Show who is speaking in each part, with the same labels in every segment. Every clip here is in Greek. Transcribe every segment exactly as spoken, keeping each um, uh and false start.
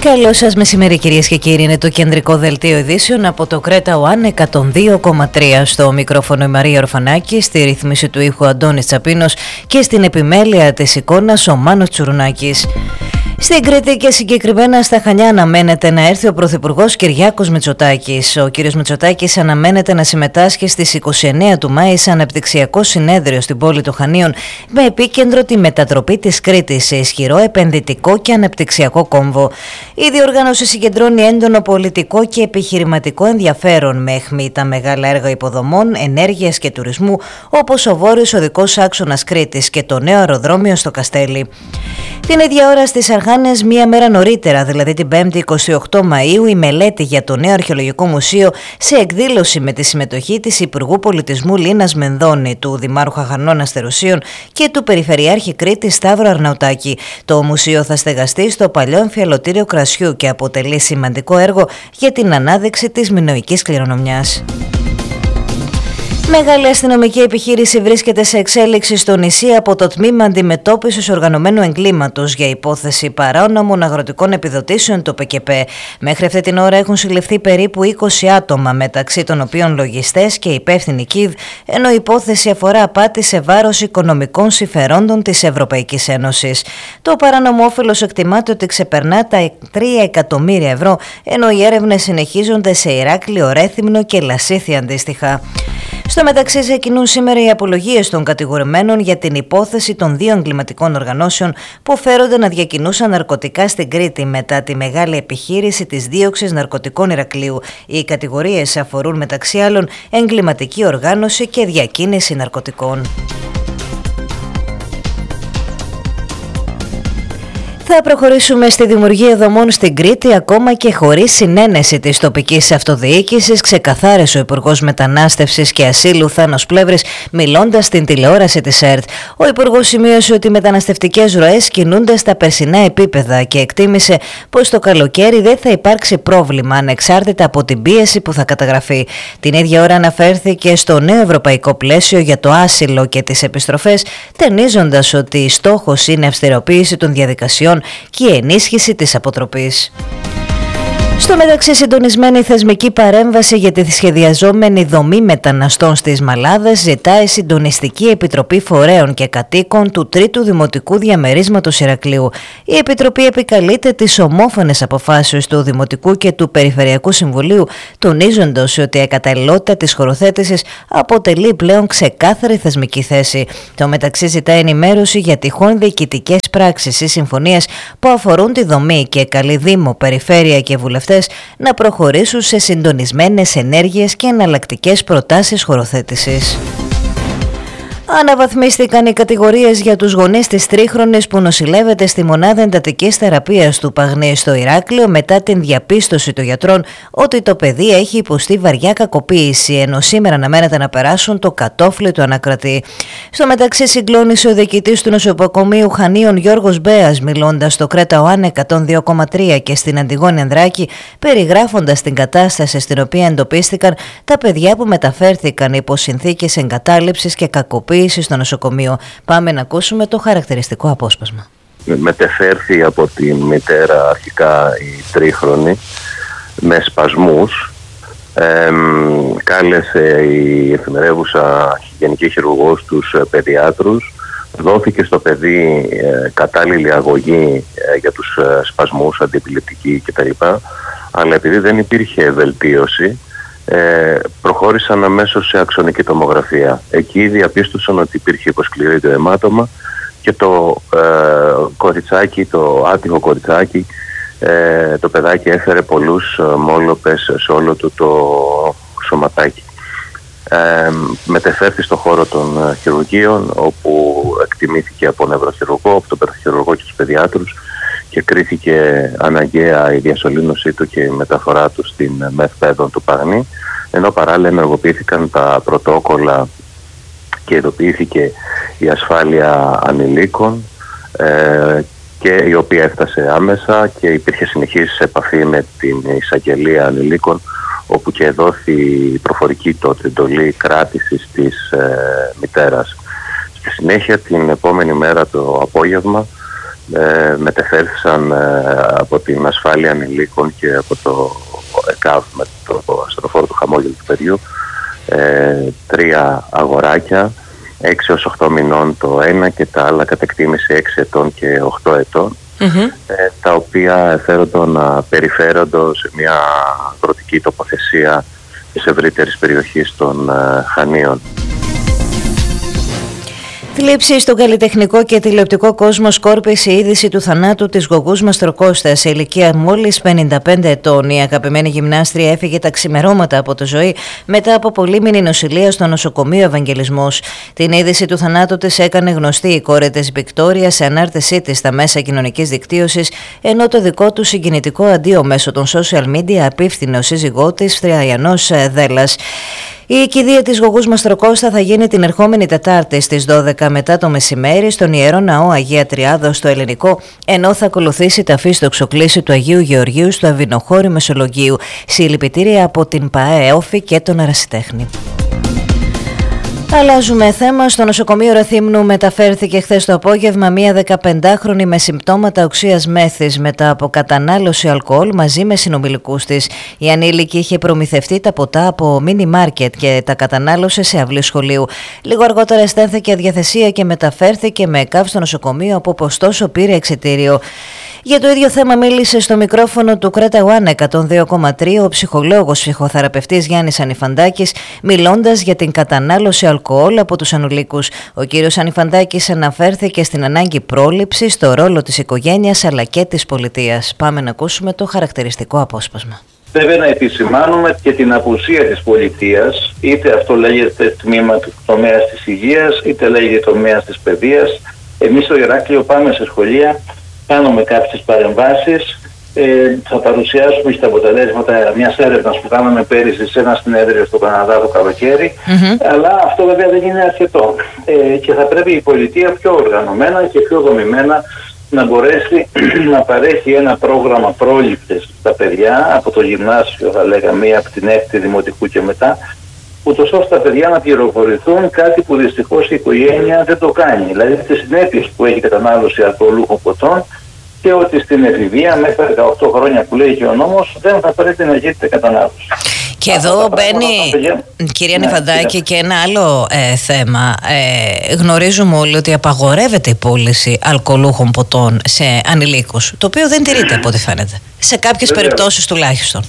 Speaker 1: Καλό σας μεσημέρι, κυρίες και κύριοι. Είναι το κεντρικό δελτίο ειδήσεων από το Κρέτα One εκατόν δύο κόμμα τρία. Στο μικρόφωνο η Μαρία Ορφανάκη, στη ρύθμιση του ήχου Αντώνης Τσαπίνος και στην επιμέλεια της εικόνας ο Μάνος Τσουρουνάκης. Στην Κρήτη και συγκεκριμένα στα Χανιά αναμένεται να έρθει ο Πρωθυπουργός Κυριάκος Μητσοτάκης. Ο κύριος Μητσοτάκης αναμένεται να συμμετάσχει στις είκοσι εννέα του Μάη σε αναπτυξιακό συνέδριο στην πόλη των Χανίων με επίκεντρο τη μετατροπή της Κρήτης σε ισχυρό επενδυτικό και αναπτυξιακό κόμβο. Η διοργάνωση συγκεντρώνει έντονο πολιτικό και επιχειρηματικό ενδιαφέρον με αιχμή τα μεγάλα έργα υποδομών, ενέργειας και τουρισμού όπως ο Βόρειος Οδικός Άξονας Κρήτης και το νέο αεροδρόμιο στο Καστέλι. Την ίδια ώρα στις Αρχάνες, μία μέρα νωρίτερα, δηλαδή την πέμπτη εικοστή ογδόη Μαΐου, η μελέτη για το νέο αρχαιολογικό μουσείο σε εκδήλωση με τη συμμετοχή της Υπουργού Πολιτισμού Λίνας Μενδώνη, του Δημάρχου Χανών Αστεροσίων και του Περιφερειάρχη Κρήτης Σταύρου Αρναουτάκη. Το μουσείο θα στεγαστεί στο παλιό εμφιαλωτήριο κρασιού και αποτελεί σημαντικό έργο για την ανάδειξη της μινωικής κληρονομιάς. Μεγάλη αστυνομική επιχείρηση βρίσκεται σε εξέλιξη στο νησί από το Τμήμα Αντιμετώπισης Οργανωμένου Εγκλήματος για υπόθεση παράνομων αγροτικών επιδοτήσεων του ΠΚΠ. Μέχρι αυτή την ώρα έχουν συλληφθεί περίπου είκοσι άτομα, μεταξύ των οποίων λογιστές και υπεύθυνοι ΚΙΔ, ενώ η υπόθεση αφορά απάτη σε βάρος οικονομικών συμφερόντων της Ευρωπαϊκής Ένωσης. Το παράνομο όφελος εκτιμάται ότι ξεπερνά τα τρία εκατομμύρια ευρώ, ενώ οι έρευνες συνεχίζονται σε Ηράκλειο, Ρέθυμνο και Λασίθι αντίστοιχα. Στο μεταξύ, ξεκινούν σήμερα οι απολογίες των κατηγορουμένων για την υπόθεση των δύο εγκληματικών οργανώσεων που φέρονται να διακινούσαν ναρκωτικά στην Κρήτη μετά τη μεγάλη επιχείρηση της δίωξης ναρκωτικών Ηρακλείου. Οι κατηγορίες αφορούν μεταξύ άλλων εγκληματική οργάνωση και διακίνηση ναρκωτικών. Θα προχωρήσουμε στη δημιουργία δομών στην Κρήτη ακόμα και χωρίς συνένεση της τοπικής αυτοδιοίκησης, ξεκαθάρισε ο Υπουργός Μετανάστευσης και Ασύλου Θάνος Πλεύρης, μιλώντας στην τηλεόραση της ΕΡΤ. Ο Υπουργός σημείωσε ότι οι μεταναστευτικές ροές κινούνται στα περσινά επίπεδα και εκτίμησε πως το καλοκαίρι δεν θα υπάρξει πρόβλημα ανεξάρτητα από την πίεση που θα καταγραφεί. Την ίδια ώρα αναφέρθηκε στο νέο ευρωπαϊκό πλαίσιο για το άσυλο και τις επιστροφές, τονίζοντας ότι στόχος είναι αυστηροποίηση των διαδικασιών και η ενίσχυση της αποτροπής. Στο μεταξύ, συντονισμένη θεσμική παρέμβαση για τη σχεδιαζόμενη δομή μεταναστών στις Μαλάδες ζητάει συντονιστική επιτροπή φορέων και κατοίκων του Τρίτου Δημοτικού Διαμερίσματος Ηρακλείου. Η επιτροπή επικαλείται τις ομόφωνες αποφάσεις του Δημοτικού και του Περιφερειακού Συμβουλίου, τονίζοντας ότι η ακαταλληλότητα της χωροθέτησης αποτελεί πλέον ξεκάθαρη θεσμική θέση. Το μεταξύ, ζητάει ενημέρωση για τυχόν διοικητικές πράξεις ή συμφωνίες που αφορούν τη δομή και καλεί Δήμο, Περιφέρεια και βουλευτές να προχωρήσουν σε συντονισμένες ενέργειες και εναλλακτικές προτάσεις χωροθέτησης. Αναβαθμίστηκαν οι κατηγορίες για τους γονείς της τρίχρονης που νοσηλεύεται στη μονάδα εντατικής θεραπείας του Παγνή στο Ηράκλειο μετά την διαπίστωση των γιατρών ότι το παιδί έχει υποστεί βαριά κακοποίηση, ενώ σήμερα αναμένεται να περάσουν το κατόφλι του ανακρατή. Στο μεταξύ, συγκλώνησε ο διοικητής του νοσοκομείου Χανίων Γιώργος Μπέας, μιλώντας στο Κρέτα One εκατόν δύο κόμμα τρία και στην Αντιγόνη Ανδράκη, περιγράφοντας την κατάσταση στην οποία εντοπίστηκαν τα παιδιά που μεταφέρθηκαν υπό συνθήκες εγκατάλειψης και κακοποίησης στο νοσοκομείο. Πάμε να ακούσουμε το χαρακτηριστικό απόσπασμα.
Speaker 2: Μετεφέρθη από τη μητέρα αρχικά η τρίχρονη με σπασμούς. Ε, κάλεσε η εφημερεύουσα γενική χειρουργός τους παιδιάτρους. Δόθηκε στο παιδί ε, κατάλληλη αγωγή ε, για τους ε, σπασμούς, αντιεπιληπτική κτλ. Αλλά επειδή δεν υπήρχε βελτίωση, Ε, προχώρησαν αμέσως σε αξονική τομογραφία. Εκεί διαπίστωσαν ότι υπήρχε υποσκληρήτιο αιμάτωμα και το ε, κοριτσάκι, το άτυχο κοριτσάκι, ε, το παιδάκι έφερε πολλούς ε, μόλοπες σε όλο του το σωματάκι. Ε, μετεφέρθη στο χώρο των ε, χειρουργείων, όπου εκτιμήθηκε από νευροχειρουργό, από τον παιδοχειρουργό και τους παιδιάτρους και κρίθηκε αναγκαία η διασωλήνωσή του και η μεταφορά του στην ΜΕΘΠΕΔΟ του Παγνή, ενώ παράλληλα ενεργοποιήθηκαν τα πρωτόκολλα και ειδοποιήθηκε η ασφάλεια ανηλίκων, ε, και η οποία έφτασε άμεσα και υπήρχε συνεχής επαφή με την εισαγγελία ανηλίκων, όπου και δόθη προφορική τότε εντολή κράτησης της ε, μητέρας. Στη συνέχεια, την επόμενη μέρα το απόγευμα, ε, μετεφέρθησαν ε, από την ασφάλεια ανηλίκων και από το ΕΚΑΒ με το ασθενοφόρο του χαμόγελου του παιδιού ε, τρία αγοράκια έξι έως οκτώ μηνών το ένα και τα άλλα κατ' εκτίμηση έξι ετών και οκτώ ετών, mm-hmm. ε, τα οποία εφέρονται να περιφέρονται σε μια αγροτική τοποθεσία της ευρύτερης περιοχής των ε, Χανίων.
Speaker 1: Θλίψη στον καλλιτεχνικό και τηλεοπτικό κόσμο σκόρπισε η είδηση του θανάτου της Γογούς Μαστροκώστα σε ηλικία μόλις πενήντα πέντε ετών. Η αγαπημένη γυμνάστρια έφυγε τα ξημερώματα από τη ζωή μετά από πολύμηνη νοσηλεία στο νοσοκομείο Ευαγγελισμός. Την είδηση του θανάτου της έκανε γνωστή η κόρη της Βικτόρια σε ανάρτησή της στα μέσα κοινωνικής δικτύωσης, ενώ το δικό του συγκινητικό αντίο μέσω των social media απίφθινε ο σύζυγό της, Φριαγιανός Δέλλας. Η κηδεία της Γογούς Μαστροκώστα θα γίνει την ερχόμενη Τετάρτη στις δώδεκα μετά το μεσημέρι στον Ιερό Ναό Αγία Τριάδος στο Ελληνικό, ενώ θα ακολουθήσει ταφή στο ξοκλήσι του Αγίου Γεωργίου στο Αβινοχώρι Μεσολογγίου. Συλληπιτήρια από την ΠΑΕ, ΕΟΦΗ και τον Αρασιτέχνη. Αλλάζουμε θέμα. Στο νοσοκομείο Ρεθύμνου μεταφέρθηκε χθες το απόγευμα μία δεκαπεντάχρονη με συμπτώματα οξείας μέθης μετά από κατανάλωση αλκοόλ μαζί με συνομιλικούς της. Η ανήλικη είχε προμηθευτεί τα ποτά από μίνι μάρκετ και τα κατανάλωσε σε αυλή σχολείου. Λίγο αργότερα αισθάνθηκε αδιαθεσία και μεταφέρθηκε με ΕΚΑΒ στο νοσοκομείο, από όπου ωστόσο πήρε εξιτήριο. Για το ίδιο θέμα μίλησε στο μικρόφωνο του Κρέτα One εκατόν δύο κόμμα τρία ο ψυχολόγος ψυχοθεραπευτής Γιάννης Ανιφαντάκης, μιλώντας για την κατανάλωση αλκοόλ από τους ανηλίκους. Ο κύριος Ανιφαντάκης αναφέρθηκε στην ανάγκη πρόληψης, στο ρόλο της οικογένειας αλλά και της πολιτείας. Πάμε να ακούσουμε το χαρακτηριστικό απόσπασμα.
Speaker 3: Πρέπει να επισημάνουμε και την απουσία της πολιτείας, είτε αυτό λέγεται τμήμα του τομέα της υγείας, είτε λέγεται τομέα της παιδείας. Εμείς στο Ηράκλειο πάμε σε σχολεία, κάνουμε κάποιες παρεμβάσεις, ε, θα παρουσιάσουμε στα αποτελέσματα μιας έρευνας που κάναμε πέρυσι σε ένα συνέδριο στο Καναδά το καλοκαίρι, mm-hmm. αλλά αυτό βέβαια δεν είναι αρκετό ε, και θα πρέπει η πολιτεία πιο οργανωμένα και πιο δομημένα να μπορέσει να παρέχει ένα πρόγραμμα πρόληψης στα παιδιά από το γυμνάσιο, θα λέγαμε, ή από την έκτη δημοτικού και μετά, ούτως ώστε τα παιδιά να πληροφορηθούν, κάτι που δυστυχώς η οικογένεια δεν το κάνει. Δηλαδή τις συνέπειες που έχει κατανάλωση αλκοολούχων ποτών και ότι στην εφηβεία μέχρι τα δεκαοκτώ χρόνια που λέει και ο νόμος δεν θα πρέπει να γίνεται κατανάλωση.
Speaker 1: Και εδώ μπαίνει, κυρία Ανιφαντάκη, ναι, και ένα άλλο ε, θέμα. Ε, γνωρίζουμε όλοι ότι απαγορεύεται η πώληση αλκοολούχων ποτών σε ανηλίκους, το οποίο δεν τηρείται από ό,τι φαίνεται. Σε κάποιες Βεβαίως. περιπτώσεις τουλάχιστον.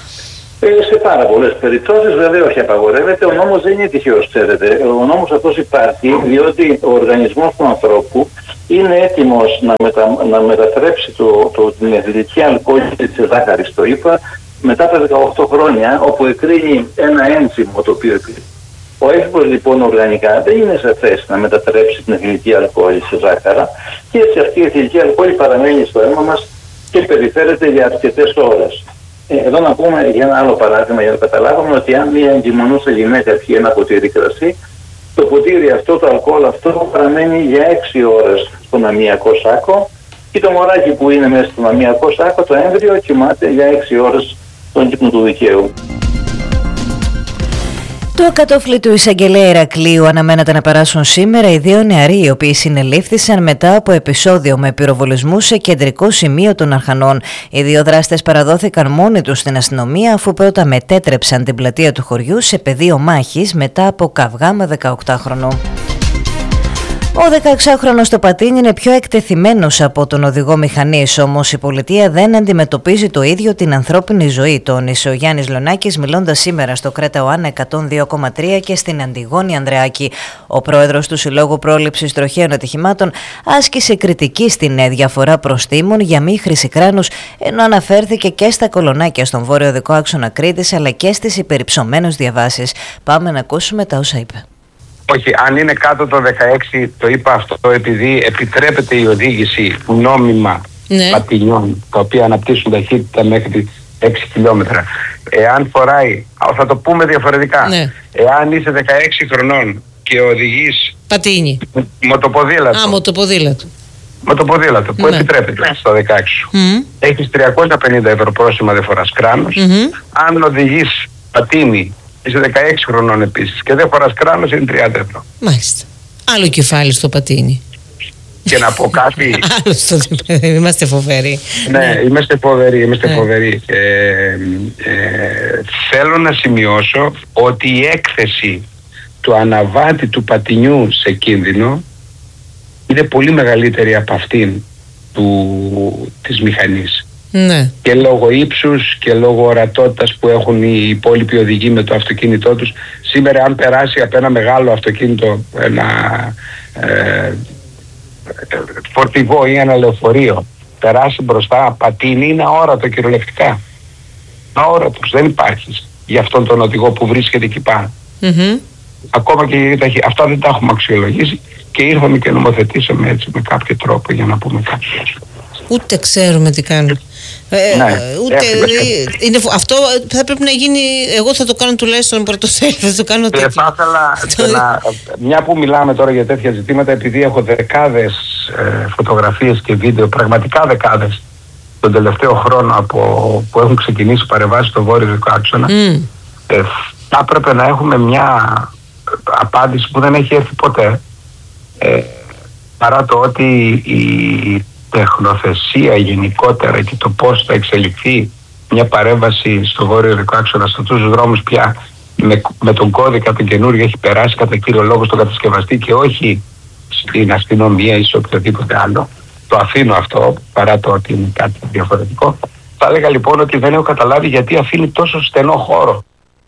Speaker 3: Σε πάρα πολλές περιπτώσεις βέβαια όχι απαγορεύεται, ο νόμος δεν είναι τυχαίος, ξέρετε. Ο νόμος αυτός υπάρχει διότι ο οργανισμός του ανθρώπου είναι έτοιμος να, μετα, να μετατρέψει το, το, την εθνική αλκοόλη σε ζάχαρη, το είπα, μετά τα δεκαοκτώ χρόνια, όπου εκρίνει ένα ένζυμο το οποίο εκρίνει. Ο έφηβος λοιπόν οργανικά δεν είναι σε θέση να μετατρέψει την εθνική αλκοόλη σε ζάχαρα και έτσι αυτή η εθνική αλκοόλη παραμένει στο αίμα μας και περιφέρεται για αρκετές ώρες. Εδώ να πούμε για ένα άλλο παράδειγμα για να καταλάβουμε ότι αν μια εγκυμονούσα γυναίκα πιει ένα ποτήρι κρασί, το ποτήρι αυτό, το αλκοόλ αυτό παραμένει για έξι ώρες στον αμμιακό σάκο και το μωράκι που είναι μέσα στον αμμιακό σάκο, το έμβριο, κοιμάται για έξι ώρες στον ύπνο του δικαίου.
Speaker 1: Το κατόφλι του εισαγγελέα Ηρακλείου αναμένεται να περάσουν σήμερα οι δύο νεαροί, οι οποίοι συνελήφθησαν μετά από επεισόδιο με πυροβολισμού σε κεντρικό σημείο των Αρχανών. Οι δύο δράστες παραδόθηκαν μόνοι τους στην αστυνομία, αφού πρώτα μετέτρεψαν την πλατεία του χωριού σε πεδίο μάχης μετά από καυγά με δεκαοκτάχρονο. Ο δεκαεξάχρονος στο πατίνι είναι πιο εκτεθειμένος από τον οδηγό μηχανής, όμως η πολιτεία δεν αντιμετωπίζει το ίδιο την ανθρώπινη ζωή, τόνισε ο Γιάννης Λονάκης, μιλώντας σήμερα στο Κρέτα One εκατόν δύο κόμμα τρία και στην Αντιγόνη Ανδρεάκη. Ο πρόεδρος του Συλλόγου Πρόληψης Τροχαίων Ατυχημάτων άσκησε κριτική στην διαφορά προστίμων για μη χρήση κράνους, ενώ αναφέρθηκε και στα κολονάκια στον βόρειο οδικό άξονα Κρήτης αλλά και στις υπερυψωμένες διαβάσεις. Πάμε να ακούσουμε τα όσα είπε.
Speaker 4: Όχι, αν είναι κάτω το δεκαέξι, το είπα αυτό επειδή επιτρέπεται η οδήγηση νόμιμα, ναι, πατινιών, τα οποία αναπτύσσουν ταχύτητα μέχρι έξι χιλιόμετρα. Εάν φοράει, θα το πούμε διαφορετικά, ναι, εάν είσαι δεκαέξι χρονών και οδηγείς
Speaker 5: πατίνι,
Speaker 4: μοτοποδήλατο,
Speaker 5: Α, μοτοποδήλατο.
Speaker 4: μοτοποδήλατο που, ναι, επιτρέπεται στο δεκαέξι, mm. έχεις τριακόσια πενήντα ευρώ πρόστιμα δεν φοράς κράνος. Mm-hmm. Αν οδηγείς πατίνι, είσαι δεκαέξι χρονών επίσης και δεν φοράς κράνος, είναι τριάντα ευρώ.
Speaker 5: Μάλιστα. Άλλο κεφάλι στο πατίνι.
Speaker 4: και να πω κάτι.
Speaker 1: Άλλωστε, είμαστε φοβεροί.
Speaker 4: Ναι, είμαστε φοβεροί, είμαστε ναι. φοβεροί. Ε, ε, θέλω να σημειώσω ότι η έκθεση του αναβάτη του Πατινιού σε κίνδυνο είναι πολύ μεγαλύτερη από αυτήν του, της μηχανής.
Speaker 1: Ναι. Και
Speaker 4: λόγω ύψους και λόγω ορατότητας που έχουν οι υπόλοιποι οδηγοί με το αυτοκίνητό τους. Σήμερα αν περάσει από ένα μεγάλο αυτοκίνητο, ένα ε, φορτηγό ή ένα λεωφορείο, περάσει μπροστά, πατίνι, είναι αόρατο κυριολεκτικά. Αόρατος, δεν υπάρχει για αυτόν τον οδηγό που βρίσκεται εκεί πάνω. Mm-hmm. Ακόμα και αυτά δεν τα έχουμε αξιολογήσει και ήρθαμε και νομοθετήσαμε έτσι με κάποιο τρόπο για να πούμε κάποιο.
Speaker 1: Ούτε ξέρουμε τι κάνουμε. Ε, ναι, ούτε, ε, είναι, αυτό θα πρέπει να γίνει. Εγώ θα το κάνω τουλάχιστον πρωτοθέλη. Θα το κάνω τέτοιο.
Speaker 4: Θα ήθελα να, μια που μιλάμε τώρα για τέτοια ζητήματα, επειδή έχω δεκάδες ε, φωτογραφίες και βίντεο, πραγματικά δεκάδες τον τελευταίο χρόνο από, που έχουν ξεκινήσει παρεμβάσεις στο βόρειο δικό άξονα, mm. ε, θα έπρεπε να έχουμε μια απάντηση που δεν έχει έρθει ποτέ, ε, παρά το ότι η τεχνοθεσία γενικότερα και το πώς θα εξελιχθεί μια παρέμβαση στο βόρειο δικό άξονα, σε αυτούς τους δρόμους πια με, με τον κώδικα τον καινούριο έχει περάσει κατά κύριο λόγο στον κατασκευαστή και όχι στην αστυνομία ή σε οποιοδήποτε άλλο. Το αφήνω αυτό, παρά το ότι είναι κάτι διαφορετικό. Θα έλεγα λοιπόν ότι δεν έχω καταλάβει γιατί αφήνει τόσο στενό χώρο.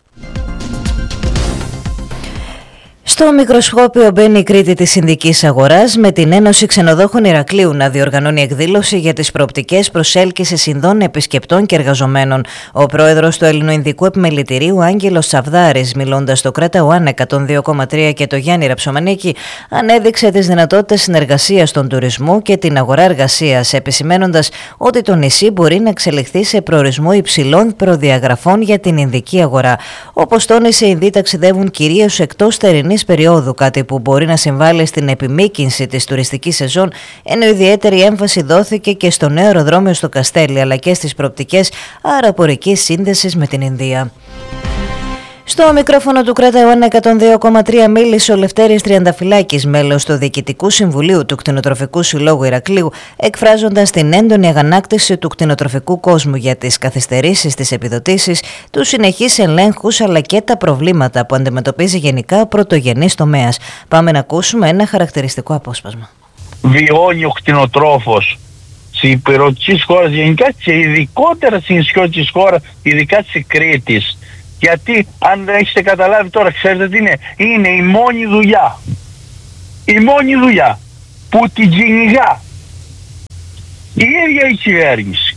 Speaker 1: Στο μικροσκόπιο μπαίνει η Κρήτη της Ινδικής Αγοράς με την Ένωση Ξενοδόχων Ηρακλείου να διοργανώνει εκδήλωση για τις προοπτικές προσέλκυσης Ινδών επισκεπτών και εργαζομένων. Ο πρόεδρος του Ελληνοινδικού Επιμελητηρίου, Άγγελος Σαβδάρης, μιλώντας στο Κράτα One εκατόν δύο κόμμα τρία και το Γιάννη Ραψομανίκη, ανέδειξε τις δυνατότητες συνεργασίας στον τουρισμό και την αγορά εργασίας, επισημένοντας ότι το νησί μπορεί να εξελιχθεί σε προορισμό υψηλών προδιαγραφών για την Ινδική αγορά. Όπως τόνισε, οι Ινδοί ταξιδεύουν κυρίως εκτός θερινής περίοδου, κάτι που μπορεί να συμβάλλει στην επιμήκυνση της τουριστικής σεζόν, ενώ ιδιαίτερη έμφαση δόθηκε και στο νέο αεροδρόμιο στο Καστέλι, αλλά και στις προοπτικές αεροπορικής σύνδεσης με την Ινδία. Στο μικρόφωνο του Κράτα One εκατόν δύο κόμμα τρία μίλησε ο Λευτέρης Τριανταφυλάκης, μέλος του Διοικητικού Συμβουλίου του Κτηνοτροφικού Συλλόγου Ηρακλείου, εκφράζοντας την έντονη αγανάκτηση του κτηνοτροφικού κόσμου για τις καθυστερήσεις στις επιδοτήσεις, τους συνεχείς ελέγχους αλλά και τα προβλήματα που αντιμετωπίζει γενικά ο πρωτογενής τομέας. Πάμε να ακούσουμε ένα χαρακτηριστικό απόσπασμα.
Speaker 5: Βιώνει ο κτηνοτρόφος στις υπηρετικές χώρες γενικά και ειδικότερα στις νησιώτικες χώρες, ειδικά της Κρήτης. Γιατί αν δεν έχετε καταλάβει τώρα, ξέρετε τι είναι, είναι η μόνη δουλειά, η μόνη δουλειά που την κυνηγά η ίδια η κυβέρνηση.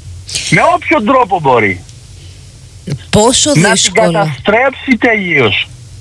Speaker 5: Με όποιον τρόπο μπορεί.
Speaker 1: Πόσο
Speaker 5: να
Speaker 1: δύσκολο.
Speaker 5: την καταστρέψει τελείως.